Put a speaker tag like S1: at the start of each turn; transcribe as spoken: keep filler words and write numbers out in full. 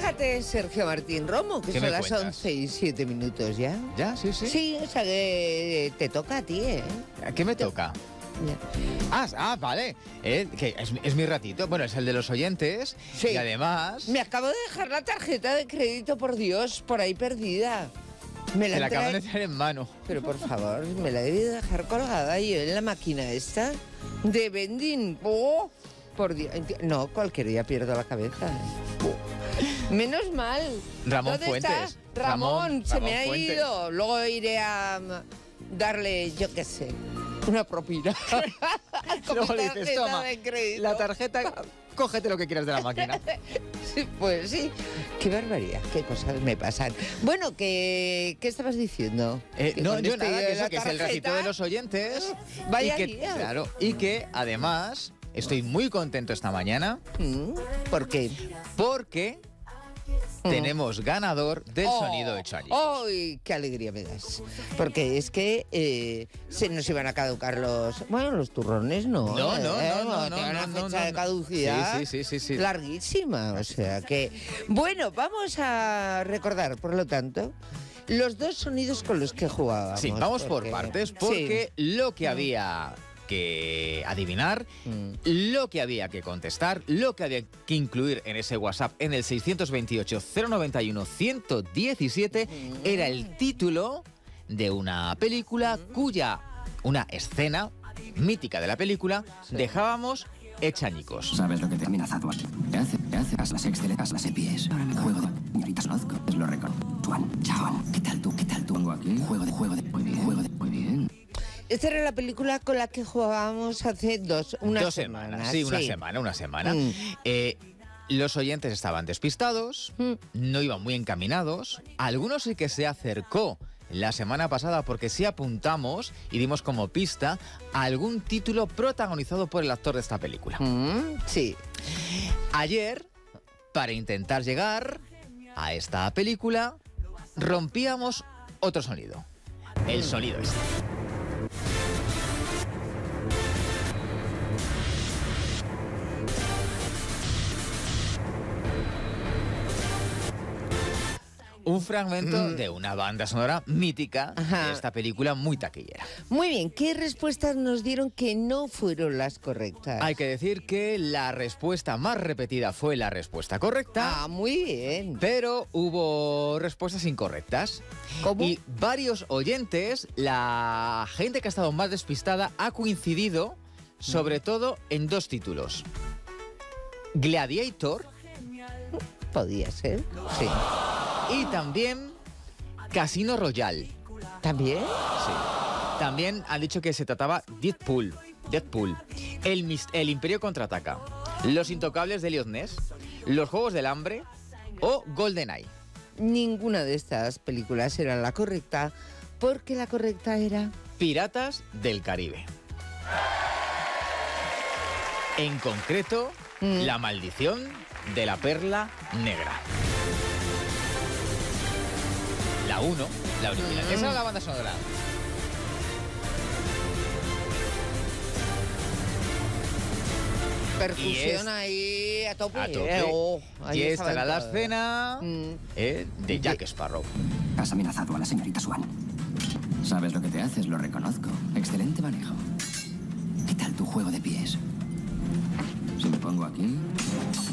S1: fíjate, Sergio Martín Romo, que
S2: ¿Qué
S1: son
S2: me
S1: las
S2: cuentas?
S1: once y siete minutos ya.
S2: ¿Ya? Sí, sí.
S1: Sí, o sea que te toca a ti, ¿eh?
S2: ¿Qué me toca?
S1: Ya.
S2: Ah, ah, vale. Eh, que es, es mi ratito. Bueno, es el de los oyentes.
S1: Sí.
S2: Y además...
S1: Me acabo de dejar la tarjeta de crédito, por Dios, por ahí perdida. Me la,
S2: Te la acaban de
S1: trae-
S2: tener en mano.
S1: Pero por favor, me la he debido dejar colgada yo en la máquina esta de vending. Oh, por Dios. No, cualquier día pierdo la cabeza. Oh. Menos mal.
S2: Ramón
S1: ¿Dónde
S2: Fuentes.
S1: está? Ramón,
S2: Ramón,
S1: se
S2: Ramón
S1: me ha
S2: Fuentes.
S1: ido. Luego iré a mm, darle, yo qué sé, una propina. Con
S2: Luego
S1: mi
S2: le dices,
S1: tarjeta
S2: toma,
S1: de crédito.
S2: la tarjeta, cógete lo que quieras de la máquina.
S1: Sí, pues sí, qué barbaridad, qué cosas me pasan. Bueno, ¿qué, qué estabas diciendo?
S2: Eh,
S1: Que
S2: no,
S1: con
S2: yo
S1: este
S2: nada,
S1: de
S2: que eso,
S1: la
S2: que es el
S1: tarjeta-
S2: ratito de los oyentes.
S1: Vaya
S2: y que,
S1: día.
S2: claro, y que además estoy muy contento esta mañana
S1: Mm, ¿Por qué?
S2: porque
S1: Mm.
S2: tenemos ganador del
S1: Oh,
S2: sonido hecho allí.
S1: ¡Ay, qué alegría me das! Porque es que eh, se nos iban a caducar los... Bueno, los turrones no.
S2: No,
S1: ¿eh?
S2: no, no, no, no,
S1: Tienen una
S2: no, no,
S1: fecha
S2: no,
S1: de
S2: no.
S1: caducidad
S2: Sí, sí, sí, sí, sí.
S1: larguísima. O sea que... Bueno, vamos a recordar, por lo tanto, los dos sonidos con los que jugábamos.
S2: Sí, vamos
S1: porque-
S2: por partes, porque lo que había que adivinar,
S1: Mm.
S2: lo que había que contestar, lo que había que incluir en ese WhatsApp en el seiscientos veintiocho, cero noventa y uno, ciento diecisiete era el título de una película cuya, una escena mítica de la película,
S1: Sí.
S2: dejábamos hecha añicos.
S3: ¿Sabes lo que te ha amenazado aquí? ¿Qué hace? ¿Qué hace? Haz las excelentes, haz las pies. Ahora me juego de... Señorita, conozco. Es lo reconozco. Juan, chao. ¿Qué tal tú? ¿Qué tal tú? Pongo aquí. Juego de... Juego de... Muy bien. Juego de... Muy bien.
S1: Esta era la película con la que jugábamos hace dos, una
S2: Dos
S1: semana.
S2: semanas, sí, una semana, una semana.
S1: Mm.
S2: Eh, los oyentes estaban despistados,
S1: Mm.
S2: no iban muy encaminados. Algunos sí que se acercó la semana pasada porque sí apuntamos y dimos como pista a algún título protagonizado por el actor de esta película.
S1: Mm, sí.
S2: Ayer, para intentar llegar a esta película, rompíamos otro sonido. El sonido este. Un fragmento de una banda sonora mítica
S1: Ajá.
S2: de esta película muy taquillera.
S1: Muy bien, ¿qué respuestas nos dieron que no fueron las correctas?
S2: Hay que decir que la respuesta más repetida fue la respuesta correcta,
S1: Ah, muy bien.
S2: pero hubo respuestas incorrectas.
S1: ¿Cómo?
S2: Y varios oyentes, la gente que ha estado más despistada, ha coincidido sobre todo en dos títulos. Gladiator
S1: Podía ser, sí.
S2: y también Casino Royale.
S1: ¿También?
S2: Sí. También han dicho que se trataba Deadpool, Deadpool, el, mis- el Imperio Contraataca, Los Intocables de Elliot Ness, Los Juegos del Hambre o GoldenEye.
S1: Ninguna de estas películas era la correcta, porque la correcta era...
S2: Piratas del Caribe. En concreto,
S1: Mm.
S2: La Maldición de la Perla Negra. La uno, la original.
S1: Mm.
S2: Esa es la banda sonora.
S1: Percusión
S2: es-
S1: ahí a tope.
S2: A tope.
S1: eh, oh, ahí
S2: y esta
S1: estaba
S2: era la
S1: todo.
S2: escena
S1: Mm.
S2: eh, de Jack Sparrow.
S3: Has amenazado a la señorita Swan. ¿Sabes lo que te haces? Lo reconozco. Excelente manejo. ¿Qué tal tu juego de pies? Si me pongo aquí...